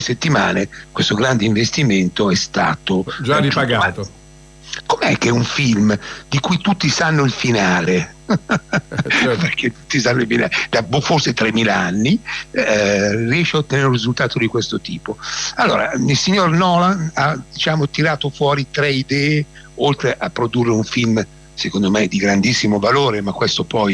settimane questo grande investimento è stato già ripagato. Com'è che un film di cui tutti sanno il finale certo. perché tutti sanno il finale da forse 3000 anni riesce a ottenere un risultato di questo tipo? Allora, il signor Nolan ha, diciamo, tirato fuori 3 idee, oltre a produrre un film secondo me di grandissimo valore, ma questo poi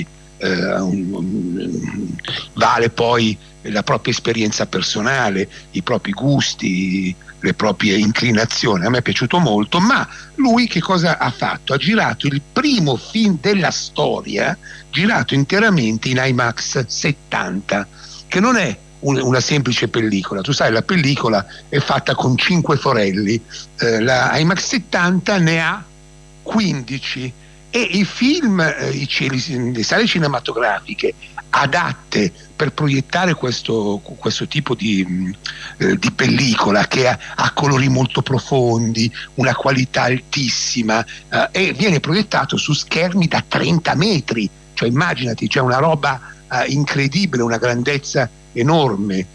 vale poi la propria esperienza personale, i propri gusti, le proprie inclinazioni. A me è piaciuto molto, ma lui che cosa ha fatto? Ha girato il primo film della storia girato interamente in IMAX 70, che non è una semplice pellicola. Tu sai, la pellicola è fatta con 5 forelli, la IMAX 70 ne ha 15, e i film, le sale cinematografiche adatte per proiettare questo tipo di pellicola, che ha colori molto profondi, una qualità altissima, e viene proiettato su schermi da 30 metri, cioè immaginati, c'è una roba incredibile, una grandezza enorme,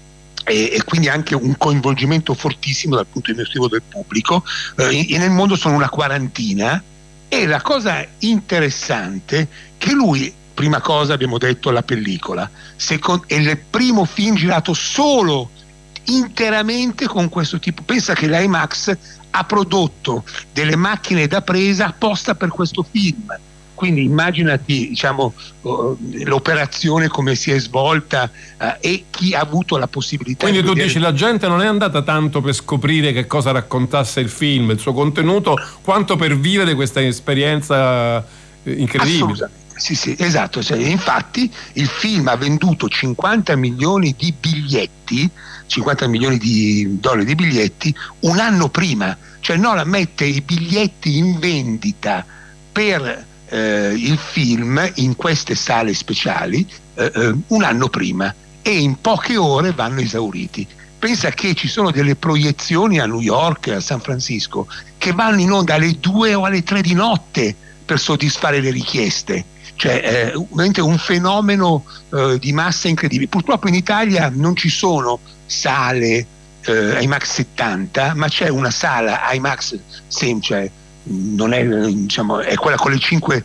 e quindi anche un coinvolgimento fortissimo dal punto di vista del pubblico. Nel mondo sono una quarantina, e la cosa interessante che lui, prima cosa abbiamo detto, la pellicola, è il primo film girato solo interamente con questo tipo. Pensa che l'IMAX ha prodotto delle macchine da presa apposta per questo film, quindi immaginati, diciamo, l'operazione come si è svolta, e chi ha avuto la possibilità. Quindi tu dici la gente non è andata tanto per scoprire che cosa raccontasse il film, il suo contenuto, quanto per vivere questa esperienza incredibile. Sì, esatto. Infatti il film ha venduto 50 milioni di biglietti, 50 milioni di dollari di biglietti un anno prima. Cioè Nolan mette i biglietti in vendita per il film in queste sale speciali un anno prima, e in poche ore vanno esauriti. Pensa che ci sono delle proiezioni a New York, a San Francisco, che vanno in onda alle 2 o alle 3 di notte per soddisfare le richieste. Cioè veramente un fenomeno di massa incredibile. Purtroppo in Italia non ci sono sale IMAX 70, ma c'è una sala IMAX cioè non è, diciamo, è quella con le 5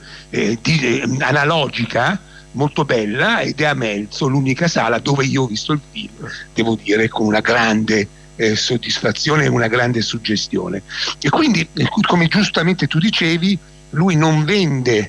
analogica, molto bella, ed è a Melzo, l'unica sala dove io ho visto il film, devo dire, con una grande soddisfazione e una grande suggestione. E quindi, come giustamente tu dicevi, lui non vende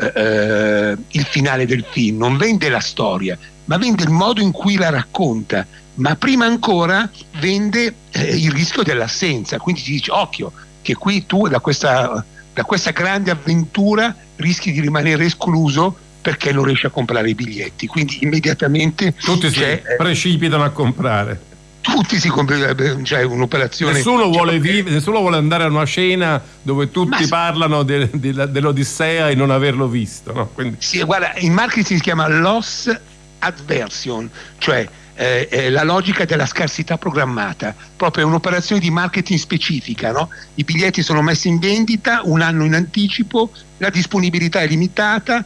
il finale del film, non vende la storia, ma vende il modo in cui la racconta, ma prima ancora vende il rischio dell'assenza. Quindi ti dice: occhio, che qui tu da questa grande avventura rischi di rimanere escluso perché non riesci a comprare i biglietti. Quindi immediatamente tutti si precipitano a comprare. Tutti si comprano, cioè un'operazione. Nessuno vuole andare a una scena dove tutti parlano dell'Odissea e non averlo visto, no? Quindi... Sì, guarda, in marketing si chiama loss aversion, cioè la logica della scarsità programmata, proprio è un'operazione di marketing specifica, no? I biglietti sono messi in vendita un anno in anticipo, la disponibilità è limitata,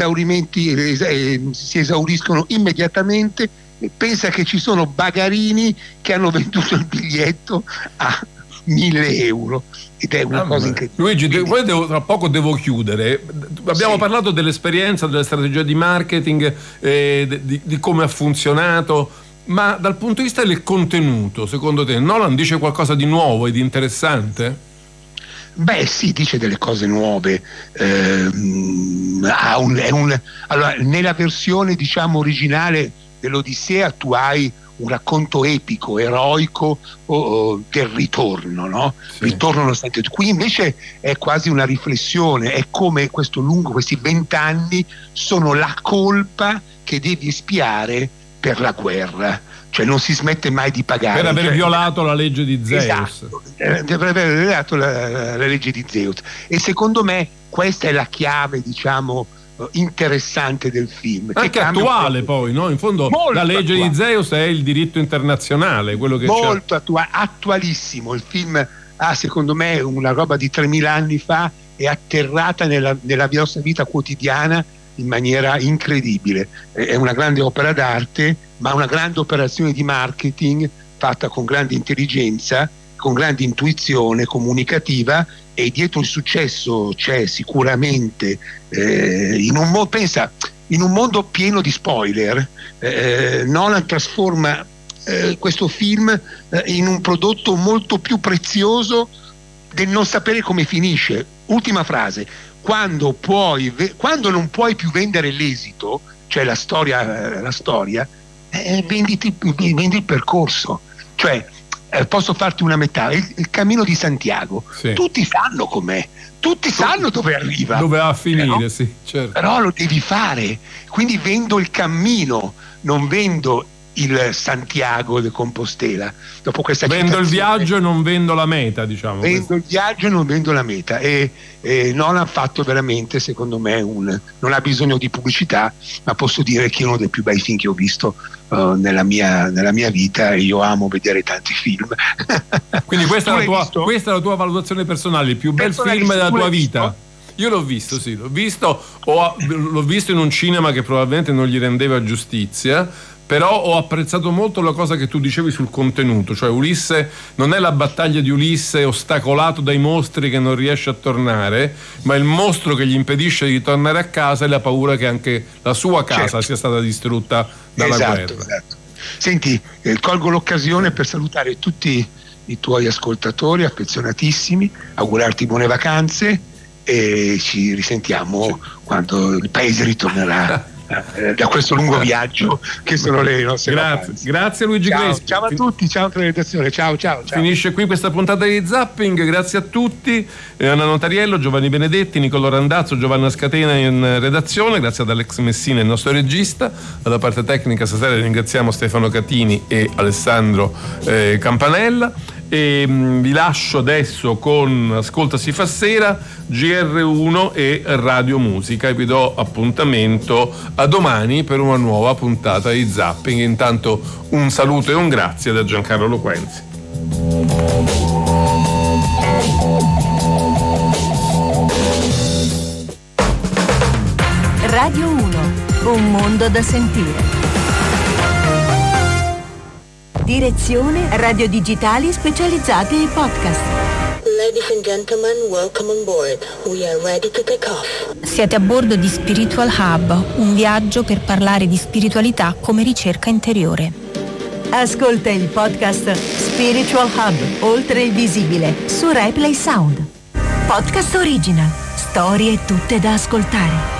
si esauriscono immediatamente. Pensa che ci sono bagarini che hanno venduto il biglietto a 1.000 euro, ed è una cosa incredibile. Luigi, tra poco devo chiudere. Abbiamo parlato dell'esperienza, della strategia di marketing, di come ha funzionato, ma dal punto di vista del contenuto, secondo te Nolan dice qualcosa di nuovo e di interessante? Beh, sì, dice delle cose nuove. Allora, nella versione, diciamo, originale dell'Odissea tu hai un racconto epico, eroico del ritorno, no? Sì. Ritorno nonostante. Qui invece è quasi una riflessione, è come questi 20 anni sono la colpa che devi espiare per la guerra, cioè non si smette mai di pagare. Per aver violato la legge di Zeus. Esatto, per aver violato la legge di Zeus. E secondo me questa è la chiave, diciamo, interessante del film, anche attuale poi, no? In fondo la legge di Zeus è il diritto internazionale, quello che molto attualissimo. Il film ha, secondo me, una roba di 3000 anni fa, è atterrata nella nostra vita quotidiana in maniera incredibile. È una grande opera d'arte, ma una grande operazione di marketing fatta con grande intelligenza, con grande intuizione comunicativa, e dietro il successo c'è sicuramente in un mondo pieno di spoiler, Nolan trasforma questo film in un prodotto molto più prezioso del non sapere come finisce. Ultima frase: quando non puoi più vendere l'esito, cioè la storia, vendi il percorso. Cioè, posso farti una metà, il cammino di Santiago, sì. Tutti sanno com'è, tutti sanno dove arriva, dove va a finire, sì, certo. Però lo devi fare, quindi vendo il cammino, non vendo il Santiago de Compostela. Dopo questa vendo il viaggio e non vendo la meta, diciamo. Vendo il viaggio e non vendo la meta, e Nolan ha fatto veramente, secondo me, non ha bisogno di pubblicità, ma posso dire che è uno dei più bei film che ho visto nella mia vita, e io amo vedere tanti film. Quindi questa è la tua valutazione personale, il più bel film della tua vita? Io l'ho visto, sì, l'ho visto in un cinema che probabilmente non gli rendeva giustizia, però ho apprezzato molto la cosa che tu dicevi sul contenuto, cioè Ulisse non è la battaglia di Ulisse ostacolato dai mostri che non riesce a tornare, ma il mostro che gli impedisce di tornare a casa e la paura che anche la sua casa sia stata distrutta dalla guerra. Esatto. Senti, colgo l'occasione per salutare tutti i tuoi ascoltatori affezionatissimi, augurarti buone vacanze e ci risentiamo quando il paese ritornerà da questo lungo viaggio che sono le nostre vacanze. Grazie Luigi Crespi. Ciao a tutti, ciao alla redazione, ciao. Finisce qui questa puntata di Zapping, grazie a tutti, Anna Notariello, Giovanni Benedetti, Niccolò Randazzo, Giovanna Scatena in redazione, grazie ad Alex Messina, il nostro regista. Alla parte tecnica stasera ringraziamo Stefano Catini e Alessandro Campanella. E vi lascio adesso con Ascolta si fa sera, GR1 e Radio Musica, e vi do appuntamento a domani per una nuova puntata di Zapping. Intanto un saluto e un grazie da Giancarlo Loquenzi. Radio 1, un mondo da sentire. Direzione Radio Digitali specializzate in podcast. Ladies and gentlemen, welcome on board. We are ready to take off. Siete a bordo di Spiritual Hub, un viaggio per parlare di spiritualità come ricerca interiore. Ascolta il podcast Spiritual Hub, oltre il visibile, su Replay Sound. Podcast original, storie tutte da ascoltare.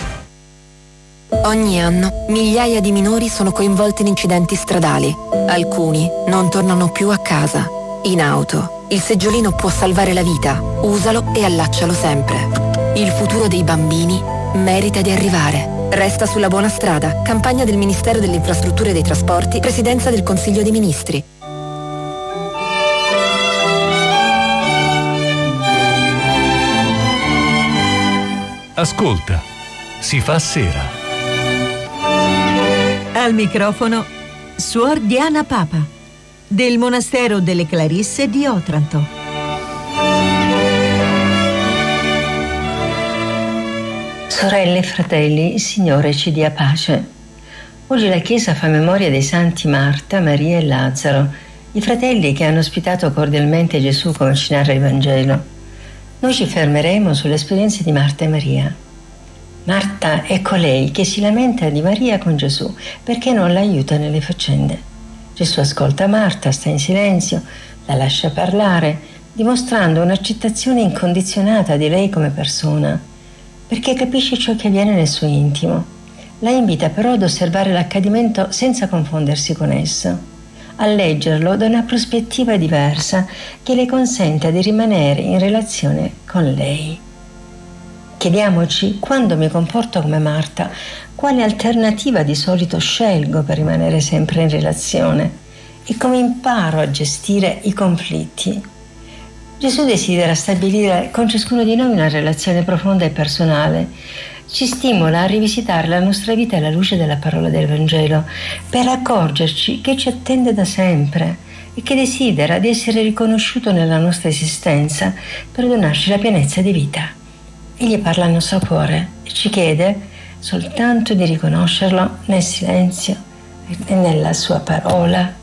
Ogni anno migliaia di minori sono coinvolti in incidenti stradali. Alcuni non tornano più a casa. In auto, il seggiolino può salvare la vita. Usalo e allaccialo sempre. Il futuro dei bambini merita di arrivare. Resta sulla buona strada. Campagna del Ministero delle Infrastrutture e dei Trasporti, Presidenza del Consiglio dei Ministri. Ascolta, si fa sera. Al microfono Suor Diana Papa, del Monastero delle Clarisse di Otranto. Sorelle e fratelli, il Signore ci dia pace. Oggi la Chiesa fa memoria dei santi Marta, Maria e Lazzaro, i fratelli che hanno ospitato cordialmente Gesù come ci narra il Vangelo. Noi ci fermeremo sull'esperienza di Marta e Maria. Marta è colei che si lamenta di Maria con Gesù perché non la aiuta nelle faccende. Gesù ascolta Marta, sta in silenzio, la lascia parlare, dimostrando un'accettazione incondizionata di lei come persona, perché capisce ciò che avviene nel suo intimo. La invita però ad osservare l'accadimento senza confondersi con esso, a leggerlo da una prospettiva diversa che le consenta di rimanere in relazione con lei. Chiediamoci, quando mi comporto come Marta, quale alternativa di solito scelgo per rimanere sempre in relazione e come imparo a gestire i conflitti. Gesù desidera stabilire con ciascuno di noi una relazione profonda e personale. Ci stimola a rivisitare la nostra vita alla luce della parola del Vangelo per accorgerci che ci attende da sempre e che desidera di essere riconosciuto nella nostra esistenza per donarci la pienezza di vita. Egli parla al nostro cuore e ci chiede soltanto di riconoscerlo nel silenzio e nella sua parola,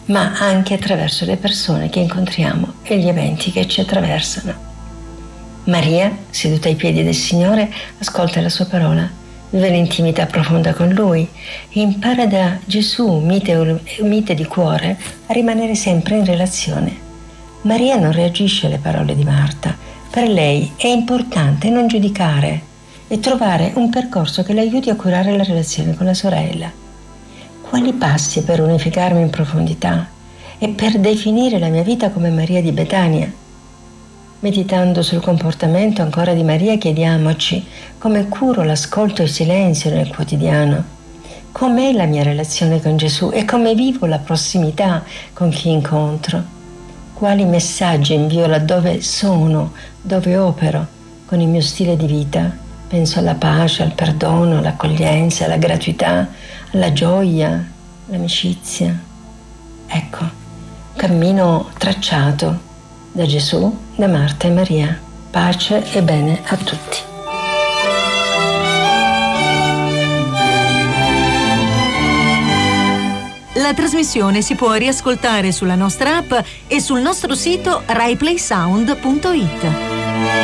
ma anche attraverso le persone che incontriamo e gli eventi che ci attraversano. Maria, seduta ai piedi del Signore, ascolta la sua parola, vive l'intimità profonda con Lui e impara da Gesù, mite di cuore, a rimanere sempre in relazione. Maria non reagisce alle parole di Marta. Per lei è importante non giudicare e trovare un percorso che le aiuti a curare la relazione con la sorella. Quali passi per unificarmi in profondità e per definire la mia vita come Maria di Betania? Meditando sul comportamento ancora di Maria, chiediamoci come curo l'ascolto e il silenzio nel quotidiano, com'è la mia relazione con Gesù e come vivo la prossimità con chi incontro, quali messaggi invio laddove sono, dove opero, con il mio stile di vita. Penso alla pace, al perdono, all'accoglienza, alla gratuità, alla gioia, all'amicizia. Ecco, cammino tracciato da Gesù, da Marta e Maria. Pace e bene a tutti. La trasmissione si può riascoltare sulla nostra app e sul nostro sito raiplaysound.it.